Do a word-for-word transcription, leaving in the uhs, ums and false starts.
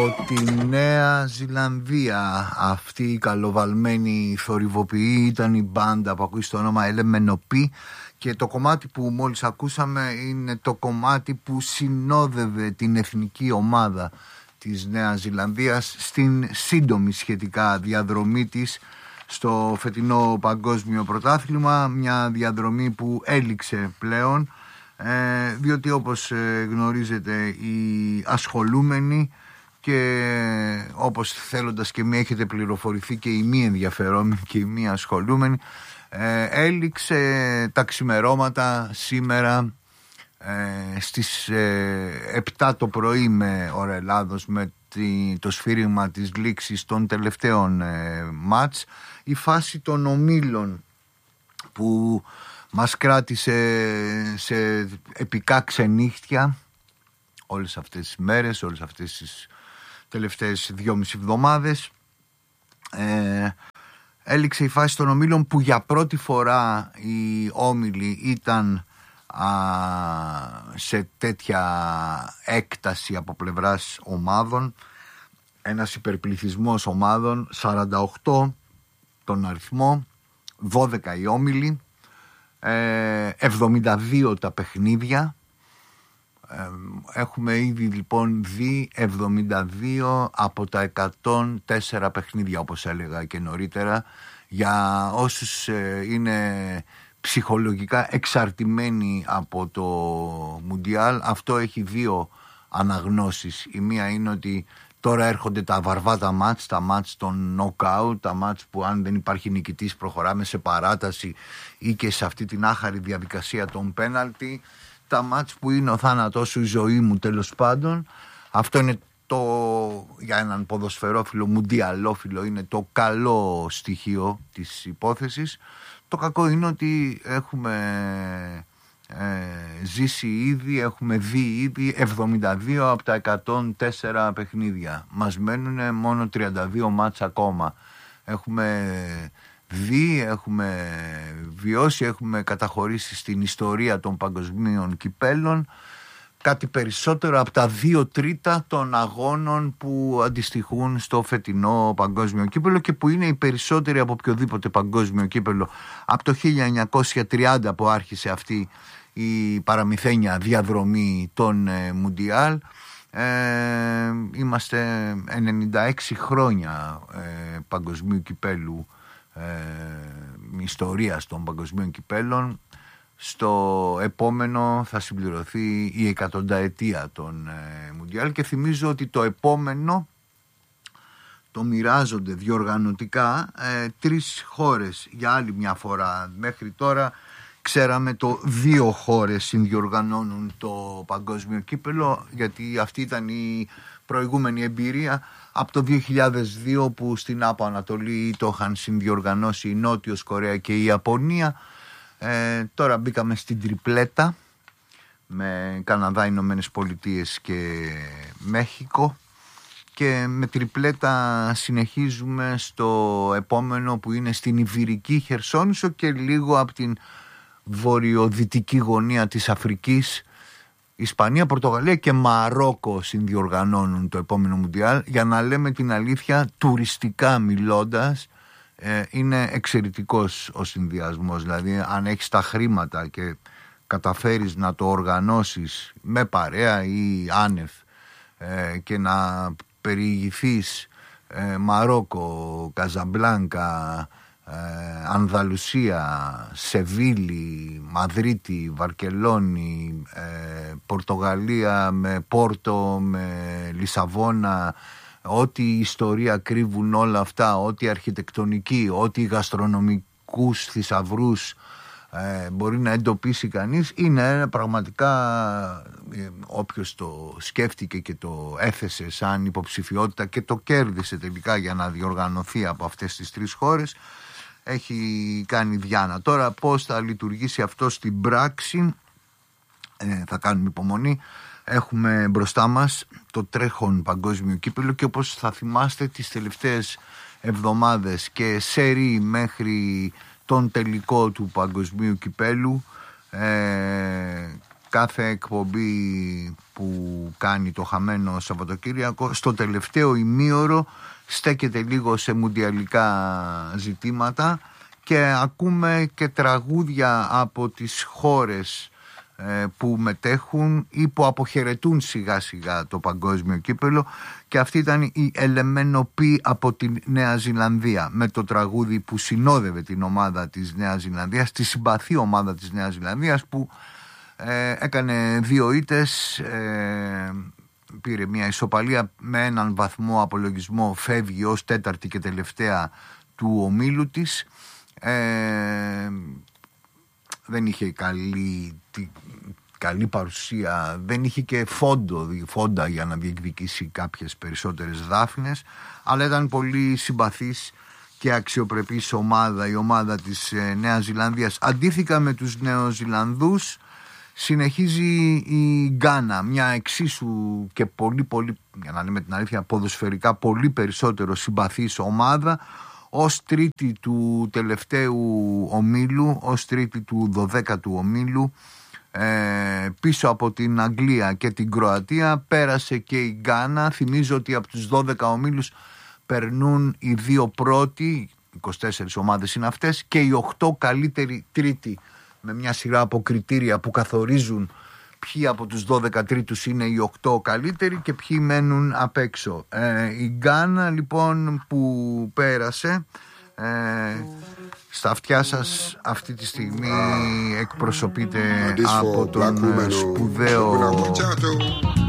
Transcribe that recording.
από τη Νέα Ζηλανδία. Αυτή η καλοβαλμένη θορυβοποιή ήταν η μπάντα που ακούει στο όνομα Ελεμενοπή, και το κομμάτι που μόλις ακούσαμε είναι το κομμάτι που συνόδευε την εθνική ομάδα της Νέας Ζηλανδίας στην σύντομη σχετικά διαδρομή της στο φετινό παγκόσμιο πρωτάθλημα, μια διαδρομή που έληξε πλέον, ε, διότι όπως ε, γνωρίζετε οι ασχολούμενοι και όπως θέλοντας και μη έχετε πληροφορηθεί και οι μη ενδιαφερόμενοι και οι μη ασχολούμενοι, ε, έληξε τα ξημερώματα σήμερα ε, στις ε, επτά το πρωί με ώρα Ελλάδος, με τη, το σφύριγμα της λήξης των τελευταίων ε, μάτς, η φάση των ομίλων που μας κράτησε σε επικά ξενύχτια όλες αυτές τις μέρες, όλες αυτές τις τελευταίες δυόμιση εβδομάδες. Ε, έληξε η φάση των ομίλων που για πρώτη φορά οι όμιλοι ήταν α, σε τέτοια έκταση από πλευράς ομάδων, ένας υπερπληθυσμός ομάδων, σαράντα οκτώ τον αριθμό, δώδεκα οι όμιλοι, ε, εβδομήντα δύο τα παιχνίδια. Έχουμε ήδη λοιπόν δει εβδομήντα δύο από τα εκατόν τέσσερα παιχνίδια, όπως έλεγα και νωρίτερα. Για όσους είναι ψυχολογικά εξαρτημένοι από το Μουντιάλ, αυτό έχει δύο αναγνώσεις. Η μία είναι ότι τώρα έρχονται τα βαρβάτα μάτς, τα μάτς των knockout, τα μάτς που αν δεν υπάρχει νικητής προχωράμε σε παράταση ή και σε αυτή την άχαρη διαδικασία των πέναλτι, τα μάτς που είναι ο θάνατός σου, η ζωή μου τέλος πάντων. Αυτό είναι το, για έναν ποδοσφαιρόφιλο, μουντιαλόφιλο, είναι το καλό στοιχείο της υπόθεσης. Το κακό είναι ότι έχουμε ε, ζήσει ήδη, έχουμε δει ήδη εβδομήντα δύο από τα εκατόν τέσσερα παιχνίδια. Μας μένουν μόνο τριάντα δύο μάτς ακόμα. Έχουμε δει, έχουμε βιώσει, έχουμε καταχωρήσει στην ιστορία των παγκοσμίων κυπέλων κάτι περισσότερο από τα δύο τρίτα των αγώνων που αντιστοιχούν στο φετινό παγκόσμιο κύπελο και που είναι οι περισσότεροι από οποιοδήποτε παγκόσμιο κύπελο από το χίλια εννιακόσια τριάντα που άρχισε αυτή η παραμυθένια διαδρομή των ε, Μουντιάλ. Ε, είμαστε ενενήντα έξι χρόνια ε, παγκοσμίου κυπέλου, ε, ιστορίας των παγκοσμίων κυπέλων. Στο επόμενο θα συμπληρωθεί η εκατονταετία των ε, Μουντιάλ και θυμίζω ότι το επόμενο το μοιράζονται διοργανωτικά ε, τρεις χώρες για άλλη μια φορά. Μέχρι τώρα ξέραμε το δύο χώρες συνδιοργανώνουν το παγκόσμιο κύπελο, γιατί αυτή ήταν η προηγούμενη εμπειρία από το δύο χιλιάδες δύο που στην Άπο Ανατολή το είχαν συνδιοργανώσει η Νότιος Κορέα και η Ιαπωνία. Ε, τώρα μπήκαμε στην τριπλέτα με Καναδά, Ηνωμένες Πολιτείες και Μέχικο και με τριπλέτα συνεχίζουμε στο επόμενο που είναι στην Ιβηρική Χερσόνησο και λίγο από την βορειοδυτική γωνία της Αφρικής. Ισπανία, Πορτογαλία και Μαρόκο συνδιοργανώνουν το επόμενο Μουντιάλ. Για να λέμε την αλήθεια, τουριστικά μιλώντας, ε, είναι εξαιρετικός ο συνδυασμός. Δηλαδή αν έχεις τα χρήματα και καταφέρεις να το οργανώσεις με παρέα ή άνευ ε, και να περιηγηθείς ε, Μαρόκο, Καζαμπλάνκα, Ε, Ανδαλουσία, Σεβίλη, Μαδρίτη, Βαρκελόνη, ε, Πορτογαλία με Πόρτο, με Λισαβόνα, ό,τι ιστορία κρύβουν όλα αυτά, ό,τι αρχιτεκτονική, ό,τι γαστρονομικούς θησαυρούς ε, μπορεί να εντοπίσει κανείς, είναι πραγματικά ε, όποιος το σκέφτηκε και το έθεσε σαν υποψηφιότητα και το κέρδισε τελικά για να διοργανωθεί από αυτές τις τρεις χώρες, έχει κάνει διάνα. Τώρα πώς θα λειτουργήσει αυτό στην πράξη, ε, θα κάνουμε υπομονή. Έχουμε μπροστά μας το τρέχον παγκόσμιο κύπελο και όπως θα θυμάστε τις τελευταίες εβδομάδες και σερί μέχρι τον τελικό του παγκοσμίου κυπέλου, ε, κάθε εκπομπή που κάνει το Χαμένο Σαββατοκύριακο, στο τελευταίο ημίωρο στέκεται λίγο σε μουντιαλικά ζητήματα και ακούμε και τραγούδια από τις χώρες που μετέχουν ή που αποχαιρετούν σιγά σιγά το παγκόσμιο κύπελο, και αυτή ήταν η Ελεμένοπη από τη Νέα Ζηλανδία, με το τραγούδι που συνόδευε την ομάδα της Νέας Ζηλανδίας, τη συμπαθή ομάδα της Νέας Ζηλανδίας, που ε, έκανε δύο ήττες, ε, πήρε μια ισοπαλία με έναν βαθμό απολογισμό, φεύγει ως τέταρτη και τελευταία του ομίλου της. ε, δεν είχε καλή, καλή παρουσία, δεν είχε και φόντο, φόντα για να διεκδικήσει κάποιες περισσότερες δάφνες, αλλά ήταν πολύ συμπαθής και αξιοπρεπής ομάδα, η ομάδα της Νέας Ζηλανδίας. Αντίθετα με τους Νεοζηλανδούς, συνεχίζει η Γκάνα, μια εξίσου και πολύ πολύ, για να λέμε την αλήθεια, ποδοσφαιρικά πολύ περισσότερο συμπαθής ομάδα, ως τρίτη του τελευταίου ομίλου, ως τρίτη του δωδέκατου ομίλου, ε, πίσω από την Αγγλία και την Κροατία πέρασε και η Γκάνα. Θυμίζω ότι από τους δώδεκα ομίλους περνούν οι δύο πρώτοι, είκοσι τέσσερις ομάδες είναι αυτές, και οι οκτώ καλύτεροι τρίτοι, με μια σειρά από κριτήρια που καθορίζουν ποιοι από τους δώδεκα τρίτους είναι οι οκτώ καλύτεροι και ποιοι μένουν απ' έξω. Ε, η Γκάνα λοιπόν που πέρασε, ε, στα αυτιά σας αυτή τη στιγμή εκπροσωπείται από τον σπουδαίο